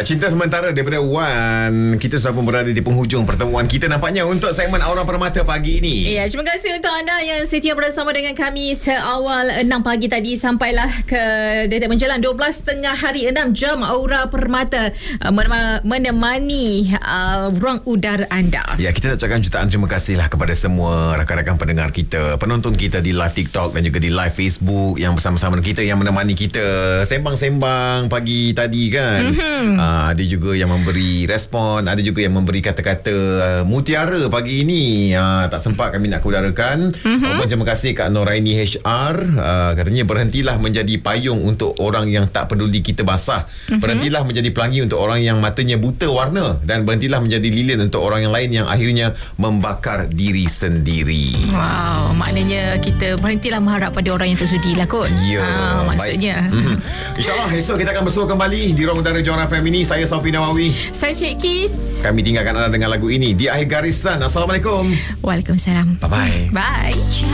Cinta sementara daripada Wan. Kita sudah pun berada di penghujung pertemuan kita nampaknya untuk segmen Aura Permata pagi ini. Ya, terima kasih untuk anda yang setia bersama dengan kami seawal 6 pagi tadi sampailah ke detik menjelang 12.30 hari 6 jam. Aura Permata menemani ruang udara anda. Ya, kita nak ucapkan jutaan terima kasih lah kepada semua rakan-rakan pendengar kita, penonton kita di live TikTok dan juga di live Facebook yang bersama-sama dengan kita, yang menemani kita sembang-sembang pagi tadi kan. Ada juga yang memberi respon, ada juga yang memberi kata-kata mutiara pagi ini. Tak sempat kami nak kudarakan. Terima kasih Kak Noraini HR. Katanya berhentilah menjadi payung untuk orang yang tak peduli kita basah. Berhentilah menjadi pelangi untuk orang yang matanya buta warna, dan berhentilah menjadi lilin untuk orang yang lain yang akhirnya membakar diri sendiri. Wow, maknanya kita berhentilah mengharap pada orang yang tersudi lah kot. Ya, maksudnya. InsyaAllah esok kita akan bersua kembali di ruang udara Johor FM ini. Saya Safi Nawawi. Saya Cik Kis. Kami tinggalkan anda dengan lagu ini di akhir garisan. Assalamualaikum. Waalaikumsalam. Bye-bye. Bye.